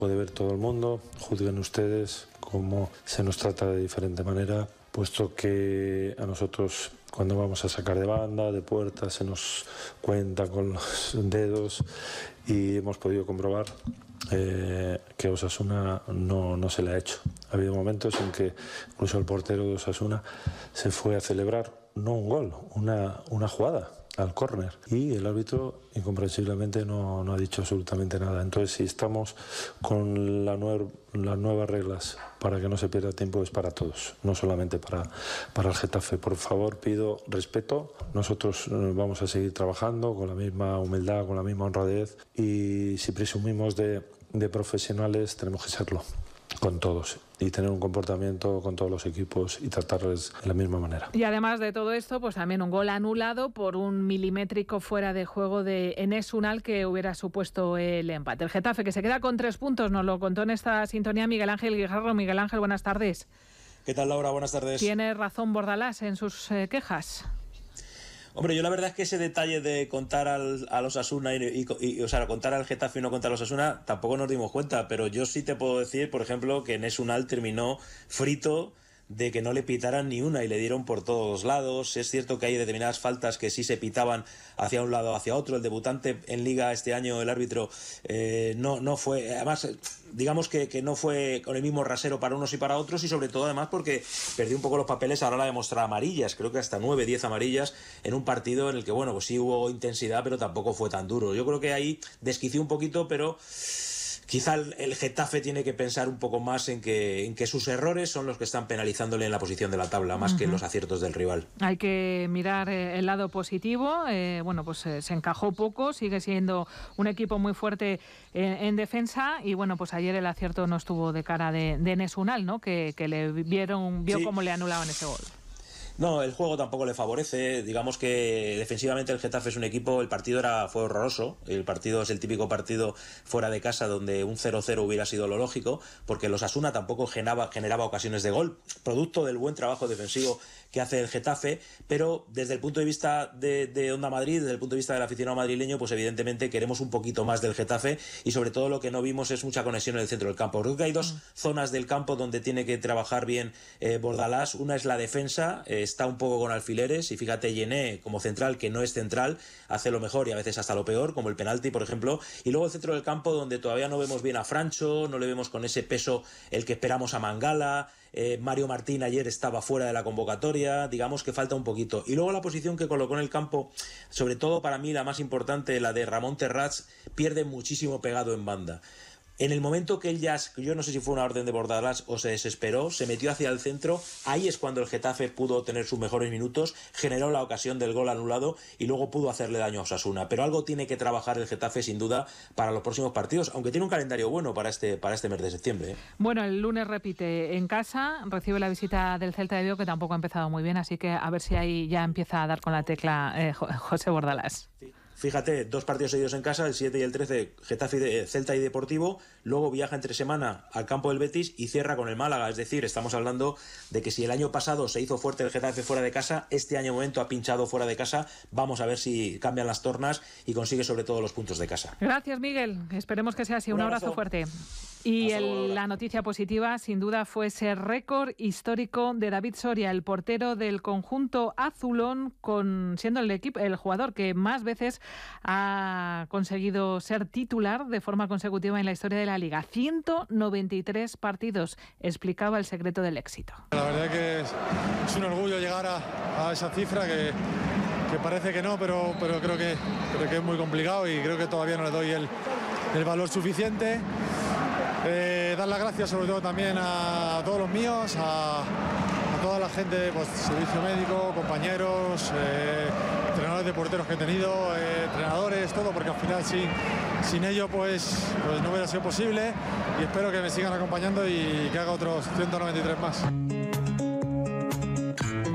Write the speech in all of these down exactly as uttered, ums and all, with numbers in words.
Puede ver todo el mundo, juzguen ustedes cómo se nos trata de diferente manera, puesto que a nosotros cuando vamos a sacar de banda, de puerta, se nos cuenta con los dedos y hemos podido comprobar eh, que Osasuna no, no se le ha hecho. Ha habido momentos en que incluso el portero de Osasuna se fue a celebrar no un gol, una, una jugada al córner y el árbitro incomprensiblemente no, no ha dicho absolutamente nada. Entonces, si estamos con la nuer, las nuevas reglas para que no se pierda tiempo, es para todos, no solamente para, para el Getafe. Por favor, pido respeto. Nosotros vamos a seguir trabajando con la misma humildad, con la misma honradez, y si presumimos de, de profesionales, tenemos que serlo con todos y tener un comportamiento con todos los equipos y tratarles de la misma manera. Y además de todo esto, pues también un gol anulado por un milimétrico fuera de juego de Enes Unal que hubiera supuesto el empate. El Getafe, que se queda con tres puntos, nos lo contó en esta sintonía Miguel Ángel Guijarro. Miguel Ángel, buenas tardes. ¿Qué tal, Laura? Buenas tardes. ¿Tiene razón Bordalás en sus eh, quejas? Hombre, yo la verdad es que ese detalle de contar al, a los Osasuna y, y, y, o sea, contar al Getafe y no contar a los Osasuna, tampoco nos dimos cuenta, pero yo sí te puedo decir, por ejemplo, que Enes Unal terminó frito de que no le pitaran ni una y le dieron por todos lados. Es cierto que hay determinadas faltas que sí se pitaban hacia un lado o hacia otro. El debutante en Liga este año, el árbitro, eh, no, no fue, además, digamos que, que no fue con el mismo rasero para unos y para otros, y sobre todo además porque perdió un poco los papeles a la hora de mostrar amarillas, creo que hasta nueve, diez amarillas en un partido en el que, bueno, pues sí hubo intensidad, pero tampoco fue tan duro. Yo creo que ahí desquició un poquito, pero quizá el, el Getafe tiene que pensar un poco más en que, en que sus errores son los que están penalizándole en la posición de la tabla, más uh-huh. que los aciertos del rival. Hay que mirar eh, el lado positivo. Eh, bueno, pues eh, se encajó poco, sigue siendo un equipo muy fuerte en, en defensa, y bueno, pues ayer el acierto no estuvo de cara de, de Enes Unal, ¿no? Que, que le vieron, vio sí. cómo le anulaban ese gol. No, el juego tampoco le favorece. Digamos que defensivamente el Getafe es un equipo, el partido era fue horroroso, el partido es el típico partido fuera de casa donde un cero cero hubiera sido lo lógico, porque el Osasuna tampoco generaba, generaba ocasiones de gol, producto del buen trabajo defensivo que hace el Getafe, pero desde el punto de vista de, de Onda Madrid, desde el punto de vista del aficionado madrileño, pues evidentemente queremos un poquito más del Getafe, y sobre todo lo que no vimos es mucha conexión en el centro del campo. Creo que hay dos mm. zonas del campo donde tiene que trabajar bien eh, Bordalás. Una es la defensa, eh, está un poco con alfileres, y fíjate, Yené como central, que no es central, hace lo mejor y a veces hasta lo peor, como el penalti, por ejemplo. Y luego el centro del campo, donde todavía no vemos bien a Francho, no le vemos con ese peso el que esperamos a Mangala. eh, Mario Martín ayer estaba fuera de la convocatoria, digamos que falta un poquito. Y luego la posición que colocó en el campo, sobre todo para mí la más importante, la de Ramón Terrats, pierde muchísimo pegado en banda. En el momento que él ya, yo no sé si fue una orden de Bordalás o se desesperó, se metió hacia el centro, ahí es cuando el Getafe pudo tener sus mejores minutos, generó la ocasión del gol anulado y luego pudo hacerle daño a Osasuna. Pero algo tiene que trabajar el Getafe sin duda para los próximos partidos, aunque tiene un calendario bueno para este, para este mes de septiembre. ¿eh? Bueno, el lunes repite en casa, recibe la visita del Celta de Vigo, que tampoco ha empezado muy bien, así que a ver si ahí ya empieza a dar con la tecla eh, José Bordalás. Sí. Fíjate, dos partidos seguidos en casa, el siete y el trece, Getafe, de, Celta y Deportivo, luego viaja entre semana al campo del Betis y cierra con el Málaga. Es decir, estamos hablando de que si el año pasado se hizo fuerte el Getafe fuera de casa, este año momento ha pinchado fuera de casa. Vamos a ver si cambian las tornas y consigue sobre todo los puntos de casa. Gracias, Miguel. Esperemos que sea así. Un, Un abrazo. abrazo fuerte. Y el, la noticia positiva, sin duda, fue ese récord histórico de David Soria, el portero del conjunto azulón, con, siendo el equipo, el jugador que más veces ha conseguido ser titular de forma consecutiva en la historia de la Liga. ciento noventa y tres partidos, explicaba el secreto del éxito. La verdad que es, es un orgullo llegar a, a esa cifra que, que parece que no, pero, pero creo, que, creo que es muy complicado y creo que todavía no le doy el, el valor suficiente. Eh, dar las gracias sobre todo también a todos los míos, a, a toda la gente, pues servicio médico, compañeros, eh, entrenadores de porteros que he tenido, eh, entrenadores, todo, porque al final sin, sin ello pues, pues no hubiera sido posible, y espero que me sigan acompañando y que haga otros ciento noventa y tres más.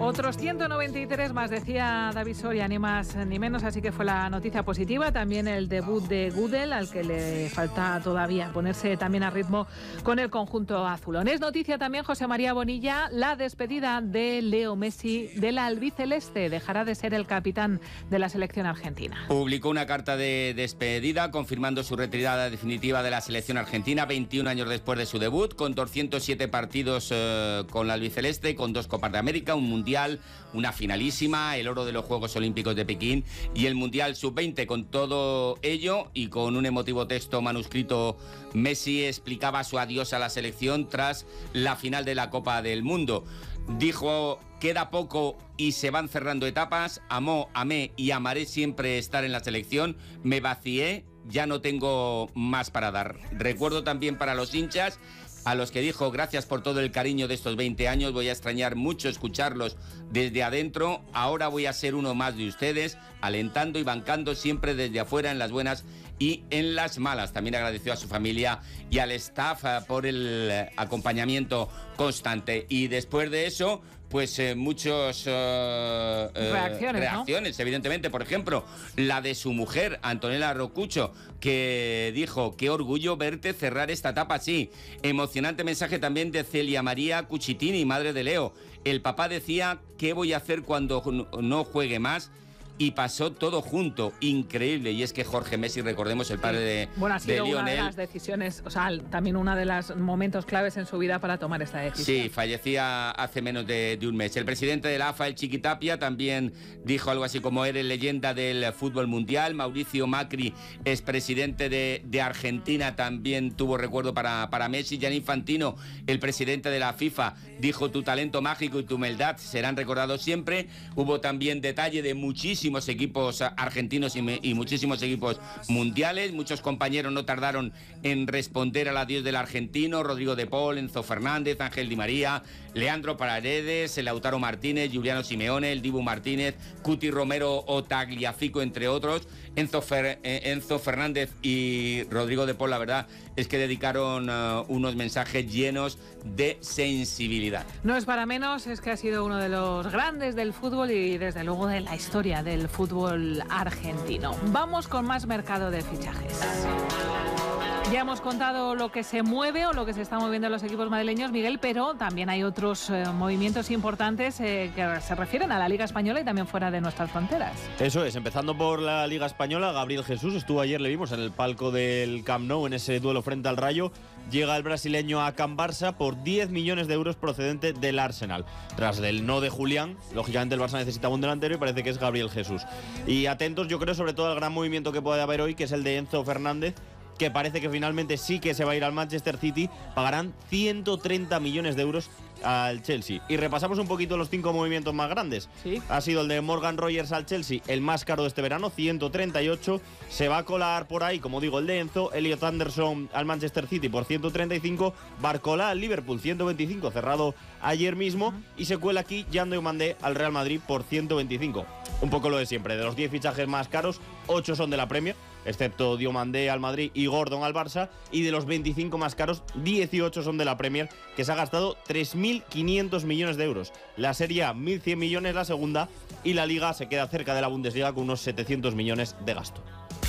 Otros ciento noventa y tres más, decía David Soria, ni más ni menos, así que fue la noticia positiva. También el debut de Gudel, al que le falta todavía ponerse también a ritmo con el conjunto azulón. Es noticia también, José María Bonilla, la despedida de Leo Messi del albiceleste. Dejará de ser el capitán de la selección argentina. Publicó una carta de despedida confirmando su retirada definitiva de la selección argentina veintiún años después de su debut, con doscientos siete partidos eh, con la albiceleste, con dos Copas de América, un Mundial, una finalísima, el oro de los Juegos Olímpicos de Pekín y el Mundial sub veinte. Con todo ello y con un emotivo texto manuscrito, Messi explicaba su adiós a la selección tras la final de la Copa del Mundo. Dijo: queda poco y se van cerrando etapas, amó, amé y amaré siempre estar en la selección, me vacié, ya no tengo más para dar. Recuerdo también para los hinchas, a los que dijo: gracias por todo el cariño de estos veinte años, voy a extrañar mucho escucharlos desde adentro, ahora voy a ser uno más de ustedes, alentando y bancando siempre desde afuera en las buenas y en las malas. También agradeció a su familia y al staff uh, por el uh, acompañamiento constante. Y después de eso, pues eh, muchos uh, reacciones, eh, reacciones, ¿no? Evidentemente, por ejemplo, la de su mujer, Antonella Rocucho, que dijo: qué orgullo verte cerrar esta etapa así. Emocionante mensaje también de Celia María Cucitini, madre de Leo. El papá decía: ¿qué voy a hacer cuando no juegue más? Y pasó todo junto, increíble. Y es que Jorge Messi, recordemos, el padre de, bueno, ha sido de Lionel, una de las decisiones, o sea, también uno de los momentos claves en su vida para tomar esta decisión. Sí, fallecía hace menos de, de un mes. El presidente de la A F A, el Chiqui Tapia, también dijo algo así como: eres leyenda del fútbol mundial. Mauricio Macri, expresidente de, de Argentina, también tuvo recuerdo para, para Messi. Gianni Infantino, el presidente de la FIFA, dijo: tu talento mágico y tu humildad serán recordados siempre. Hubo también detalle de muchísimos equipos argentinos y, me, y muchísimos equipos mundiales. Muchos compañeros no tardaron en responder al adiós del argentino: Rodrigo de Paul, Enzo Fernández, Ángel Di María, Leandro Paredes, Lautaro Martínez, Juliano Simeone, el Dibu Martínez, Cuti Romero o Tagliafico, entre otros. Enzo, Fer, eh, Enzo Fernández y Rodrigo de Paul, la verdad es que dedicaron uh, unos mensajes llenos de sensibilidad. No es para menos, es que ha sido uno de los grandes del fútbol y desde luego de la historia del fútbol argentino. Vamos con más mercado de fichajes. Ya hemos contado lo que se mueve o lo que se está moviendo en los equipos madrileños, Miguel, pero también hay otros eh, movimientos importantes eh, que se refieren a la Liga Española y también fuera de nuestras fronteras. Eso es, empezando por la Liga Española. Gabriel Jesús estuvo ayer, le vimos en el palco del Camp Nou en ese duelo frente al Rayo. Llega el brasileño a Can Barça por diez millones de euros procedente del Arsenal. Tras el no de Julián, lógicamente el Barça necesitaba un delantero y parece que es Gabriel Jesús. Y atentos, yo creo, sobre todo al gran movimiento que puede haber hoy, que es el de Enzo Fernández, que parece que finalmente sí que se va a ir al Manchester City. Pagarán ciento treinta millones de euros al Chelsea. Y repasamos un poquito los cinco movimientos más grandes. ¿Sí? Ha sido el de Morgan Rogers al Chelsea, el más caro de este verano, ciento treinta y ocho. Se va a colar por ahí, como digo, el de Enzo. Elliot Anderson al Manchester City por ciento treinta y cinco. Barcola al Liverpool, ciento veinticinco, cerrado ayer mismo. Y se cuela aquí Yan Diomandé al Real Madrid por ciento veinticinco. Un poco lo de siempre. De los diez fichajes más caros, ocho son de la Premier, excepto Diomandé al Madrid y Gordon al Barça. Y de los veinticinco más caros, dieciocho son de la Premier, que se ha gastado tres mil quinientos millones de euros. La Serie A, mil cien millones la segunda, y la Liga se queda cerca de la Bundesliga con unos setecientos millones de gasto.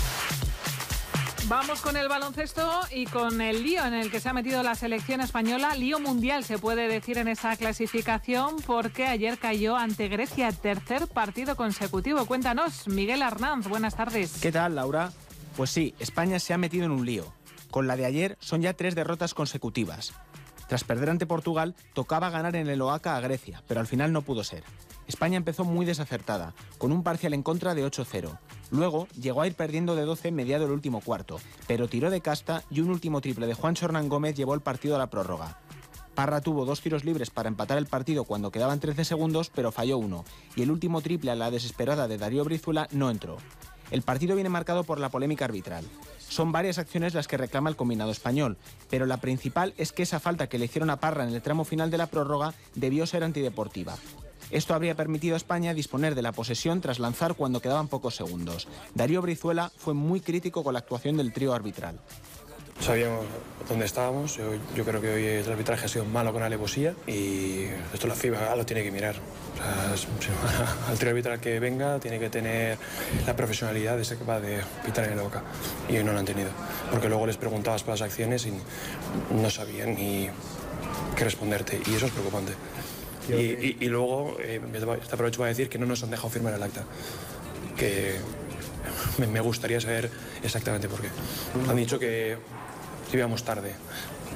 Vamos con el baloncesto y con el lío en el que se ha metido la selección española. Lío mundial, se puede decir, en esa clasificación, porque ayer cayó ante Grecia, tercer partido consecutivo. Cuéntanos, Miguel Arnanz, buenas tardes. ¿Qué tal, Laura? Pues sí, España se ha metido en un lío. Con la de ayer son ya tres derrotas consecutivas. Tras perder ante Portugal, tocaba ganar en el Oaca a Grecia, pero al final no pudo ser. España empezó muy desacertada, con un parcial en contra de ocho cero. Luego llegó a ir perdiendo de doce mediado el último cuarto, pero tiró de casta y un último triple de Juancho Hernán Gómez llevó el partido a la prórroga. Parra tuvo dos tiros libres para empatar el partido cuando quedaban trece segundos, pero falló uno, y el último triple a la desesperada de Darío Brízula no entró. El partido viene marcado por la polémica arbitral. Son varias acciones las que reclama el combinado español, pero la principal es que esa falta que le hicieron a Parra en el tramo final de la prórroga debió ser antideportiva. Esto habría permitido a España disponer de la posesión tras lanzar cuando quedaban pocos segundos. Darío Brizuela fue muy crítico con la actuación del trío arbitral. Sabíamos dónde estábamos. Yo, yo creo que hoy el arbitraje ha sido malo con alevosía y esto la FIBA lo tiene que mirar. O sea, al trío arbitral que venga tiene que tener la profesionalidad de ser capaz de pitar en el boca. Y hoy no lo han tenido. Porque luego les preguntabas por las acciones y no sabían ni qué responderte. Y eso es preocupante. Y, y, y luego, eh, te aprovecho para decir que no nos han dejado firmar el acta. Que me gustaría saber exactamente por qué. Han dicho que íbamos tarde.